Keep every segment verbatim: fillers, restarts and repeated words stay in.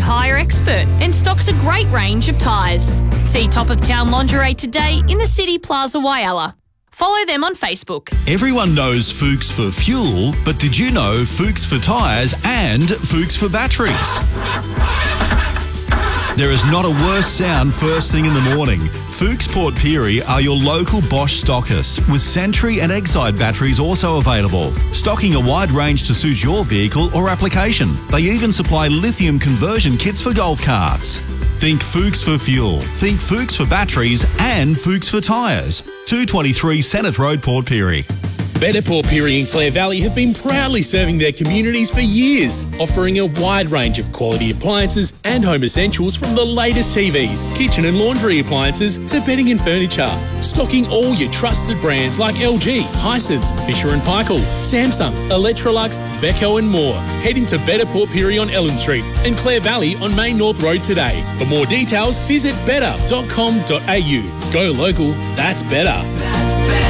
tyre expert and stocks a great range of tyres. See Top of Town Lingerie today in the City Plaza Whyalla. Follow them on Facebook. Everyone knows Fuchs for fuel, but did you know Fuchs for tyres and Fuchs for batteries? There is not a worse sound first thing in the morning. Fuchs Port Pirie are your local Bosch stockists, with Sentry and Exide batteries also available, stocking a wide range to suit your vehicle or application. They even supply lithium conversion kits for golf carts. Think Fuchs for fuel, think Fuchs for batteries and Fuchs for tyres. two twenty-three Senate Road, Port Pirie. Better Port Pirie and Clare Valley have been proudly serving their communities for years, offering a wide range of quality appliances and home essentials from the latest T Vs, kitchen and laundry appliances to bedding and furniture. Stocking all your trusted brands like L G, Hisense, Fisher and Paykel, Samsung, Electrolux, Beko and more. Head into Better Port Pirie on Ellen Street and Clare Valley on Main North Road today. For more details, visit better dot com dot a u. Go local, that's better. That's better.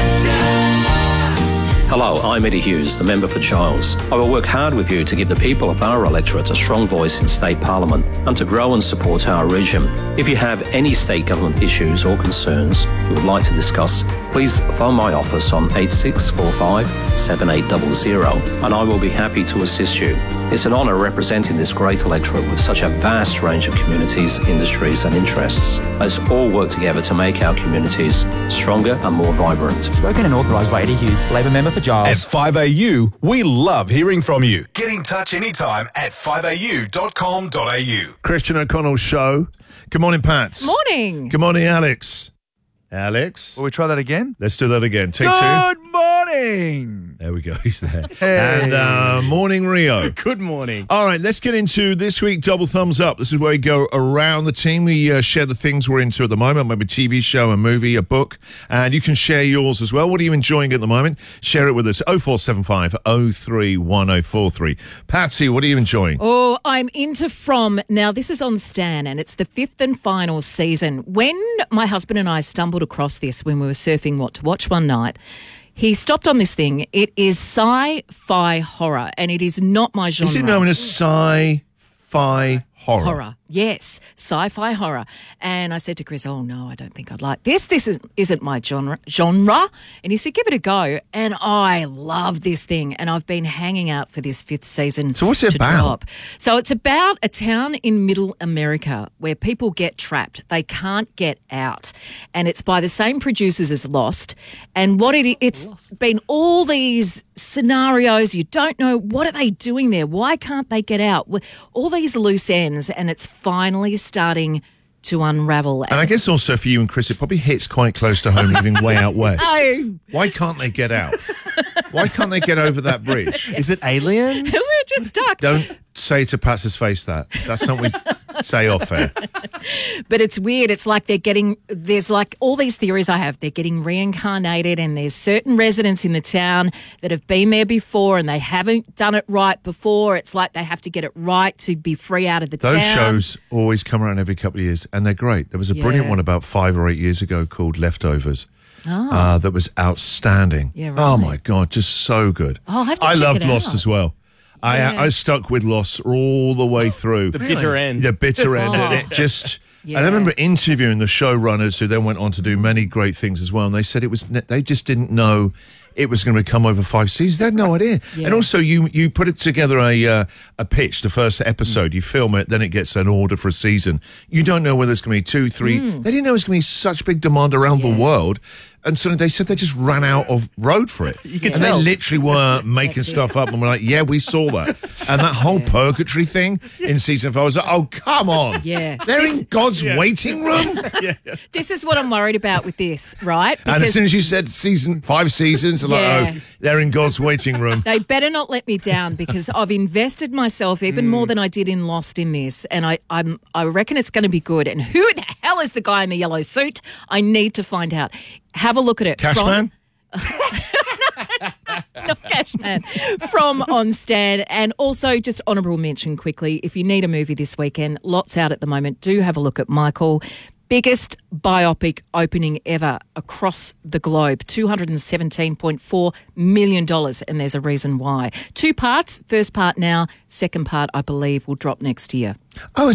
Hello, I'm Eddie Hughes, the member for Giles. I will work hard with you to give the people of our electorate a strong voice in state parliament and to grow and support our region. If you have any state government issues or concerns you would like to discuss, please phone my office on eight six four five, seven eight zero zero and I will be happy to assist you. It's an honour representing this great electorate with such a vast range of communities, industries and interests. Let's all work together to make our communities stronger and more vibrant. Spoken and authorised by Eddie Hughes, Labor member for Giles. At five A U, we love hearing from you. Get in touch anytime at five a u dot com dot a u. Christian O'Connell's show. Good morning, Pat. Morning. Good morning, Alex. Alex. Will we try that again? Let's do that again. Take Good two. morning. There we go. He's there. Hey. And uh, morning, Rio. Good morning. All right, let's get into this week Double Thumbs Up. This is where we go around the team. We uh, share the things we're into at the moment, maybe a T V show, a movie, a book, and you can share yours as well. What are you enjoying at the moment? Share it with us. oh four seven five, oh three one oh four three. Patsy, what are you enjoying? Oh, I'm into From. Now, this is on Stan, and it's the fifth and final season. When my husband and I stumbled across this when we were surfing What to Watch one night, he stopped on this thing. It is sci-fi horror, and it is not my genre. Is it known as sci-fi horror? Horror, yes, sci-fi horror. And I said to Chris, oh, no, I don't think I'd like this. This is, isn't my genre. genre. And he said, give it a go. And I love this thing. And I've been hanging out for this fifth season. So what's it to about? Drop. So it's about a town in middle America where people get trapped. They can't get out. And it's by the same producers as Lost. And what it it's Lost. been all these scenarios. You don't know, what are they doing there? Why can't they get out? All these loose ends. And it's finally starting to unravel. And I guess also for you and Chris, it probably hits quite close to home living way out west. Oh. Why can't they get out? Why can't they get over that bridge? Is it aliens? We're just stuck. Don't say to Pat's face that. That's not what we say off air. But it's weird. It's like they're getting, there's like all these theories I have. They're getting reincarnated, and there's certain residents in the town that have been there before and they haven't done it right before. It's like they have to get it right to be free out of the Those town. shows always come around every couple of years, and they're great. There was a Yeah. brilliant one about five or eight years ago called Leftovers. Oh. Uh, that was outstanding. Yeah, right. Oh, my God, just so good. Oh, I'll have to I check loved it Lost out. as well. I, Yeah. I was stuck with Lost all the way through. The bitter end. The bitter end. Oh. And it just... Yeah. And I remember interviewing the showrunners, who then went on to do many great things as well, and they said it was they just didn't know it was going to come over five seasons. They had no idea. Yeah. And also, you you put it together a uh, a pitch, the first episode, you film it, then it gets an order for a season. You don't know whether it's going to be two, three. Mm. They didn't know it was going to be such big demand around Yeah. the world. And so they said they just ran out of road for it. You can and tell. they literally were making That's it. stuff up, and we're like, yeah, we saw that. And that whole purgatory thing in season five, I was like, oh, come on. Yeah. They're This- in God's waiting room. This is what I'm worried about with this, right? And as soon as you said season five seasons, I'm Yeah. like, oh, they're in God's waiting room. They better not let me down, because I've invested myself even more than I did in Lost in this, and I I'm, I reckon it's going to be good. And who the hell is the guy in the yellow suit? I need to find out. Have a look at it. Cashman? Not Cashman. From On Stan. And also, just honourable mention quickly, if you need a movie this weekend, lots out at the moment, do have a look at Michael. Biggest biopic opening ever across the globe, two hundred seventeen point four million dollars, and there's a reason why. Two parts, first part now, second part I believe will drop next year. Oh,